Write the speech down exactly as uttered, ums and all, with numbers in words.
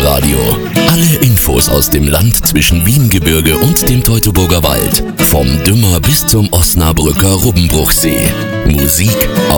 Radio. Alle Infos aus dem Land zwischen Wiengebirge und dem Teutoburger Wald. Vom Dümmer bis zum Osnabrücker Rubbenbruchsee. Musik auf